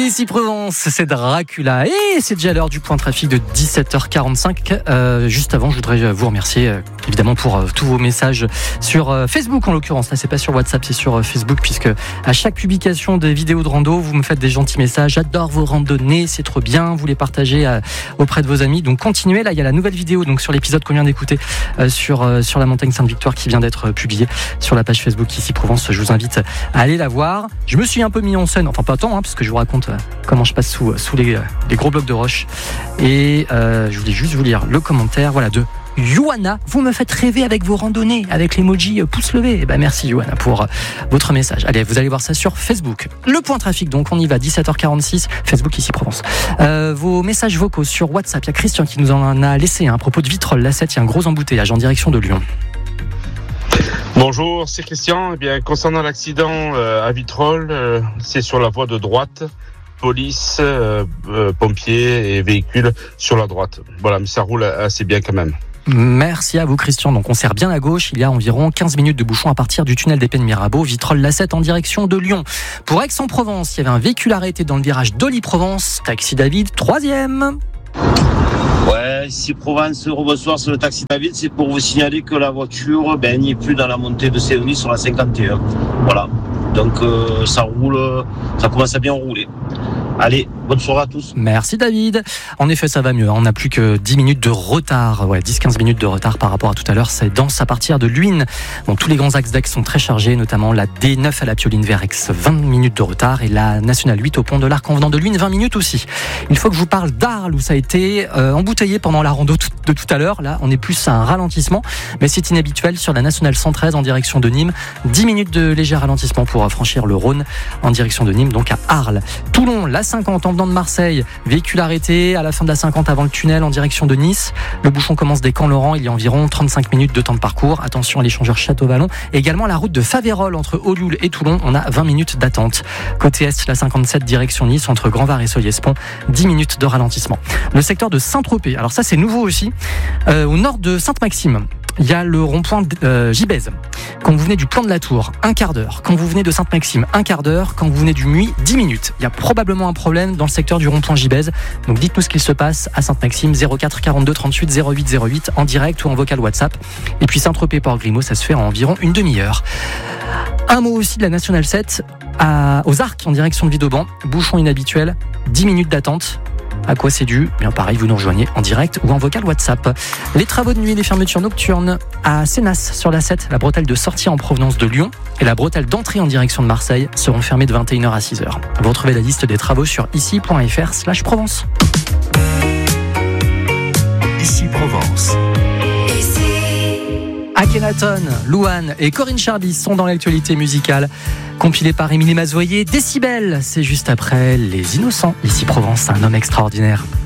Ici Provence, c'est Dracula et c'est déjà l'heure du point trafic de 17h45. Juste avant, je voudrais vous remercier évidemment pour tous vos messages sur Facebook en l'occurrence. Là, c'est pas sur WhatsApp, c'est sur Facebook puisque à chaque publication des vidéos de rando, vous me faites des gentils messages. J'adore vos randonnées, c'est trop bien. Vous les partagez auprès de vos amis. Donc continuez. Là, il y a la nouvelle vidéo donc sur l'épisode qu'on vient d'écouter sur la montagne Sainte-Victoire qui vient d'être publiée sur la page Facebook Ici Provence. Je vous invite à aller la voir. Je me suis un peu mis en scène, enfin pas tant, parce que je vous raconte comment je passe sous les gros blocs de roche. Et je voulais juste vous lire le commentaire de Johanna. Vous me faites rêver avec vos randonnées, avec l'emoji pouce levé. Et merci Johanna pour votre message. Allez, vous allez voir ça sur Facebook. Le point trafic, donc on y va, 17h46, Facebook Ici Provence. Vos messages vocaux sur WhatsApp, il y a Christian qui nous en a laissé à propos de Vitrolles, la 7, il y a un gros embouteillage en direction de Lyon. Bonjour, c'est Christian. Eh bien, concernant l'accident à Vitrolles, c'est sur la voie de droite. Police, pompiers et véhicules sur la droite. Voilà, mais ça roule assez bien quand même. Merci à vous Christian. Donc on serre bien à gauche, il y a environ 15 minutes de bouchon à partir du tunnel d'Épée de Mirabeau, Vitrolles la 7 en direction de Lyon. Pour Aix-en-Provence, il y avait un véhicule arrêté dans le virage d'Olly-Provence, taxi David, 3e. Ouais, ici Provence, bonsoir, c'est le taxi David, c'est pour vous signaler que la voiture n'est plus dans la montée de Céony sur la 51. Voilà, donc ça roule, ça commence à bien rouler. Allez, bonne soirée à tous. Merci David. En effet, ça va mieux. On n'a plus que 10 minutes de retard. 10-15 minutes de retard par rapport à tout à l'heure. C'est dense à partir de Luynes. Bon, tous les grands axes d'Aix sont très chargés, notamment la D9 à la Pioline vers Aix, 20 minutes de retard. Et la Nationale 8 au pont de l'Arc en venant de Luynes, 20 minutes aussi. Il faut que je vous parle d'Arles où ça a été embouteillé pendant la rando de tout à l'heure. Là, on est plus à un ralentissement, mais c'est inhabituel sur la Nationale 113 en direction de Nîmes. 10 minutes de léger ralentissement pour franchir le Rhône en direction de Nîmes, donc à Arles. Toulon, la 50 en venant de Marseille, véhicule arrêté à la fin de la 50 avant le tunnel en direction de Nice. Le bouchon commence dès Camp-Laurent, il y a environ 35 minutes de temps de parcours. Attention à l'échangeur Château-Vallon. Également la route de Faverolles entre Olioul et Toulon, on a 20 minutes d'attente. Côté Est, la 57 direction Nice entre Grand-Var et Solliès-Pont, 10 minutes de ralentissement. Le secteur de Saint-Tropez, alors ça c'est nouveau aussi, au nord de Sainte-Maxime. Il y a le rond-point Gibèze. Quand vous venez du plan de la Tour, un quart d'heure. Quand vous venez de Sainte-Maxime, un quart d'heure. Quand vous venez du Muy, 10 minutes. Il y a probablement un problème dans le secteur du rond-point Gibèze. Donc dites-nous ce qu'il se passe à Sainte-Maxime, 04 42 38 08 08 en direct ou en vocal WhatsApp. Et puis Saint-Tropez-Port-Grimaud, ça se fait en environ une demi-heure. Un mot aussi de la Nationale 7 aux Arcs en direction de Vidauban. Bouchon inhabituel, 10 minutes d'attente. À quoi c'est dû ? Bien pareil, vous nous rejoignez en direct ou en vocal WhatsApp. Les travaux de nuit et les fermetures nocturnes à Sénas sur la 7, la bretelle de sortie en provenance de Lyon et la bretelle d'entrée en direction de Marseille seront fermées de 21h à 6h. Vous retrouvez la liste des travaux sur ici.fr/Provence. Ici Provence. Akhenaton, Louane et Corinne Charbis sont dans l'actualité musicale. Compilé par Émilie Mazoyer, Décibel, c'est juste après Les Innocents. Ici Provence, un homme extraordinaire.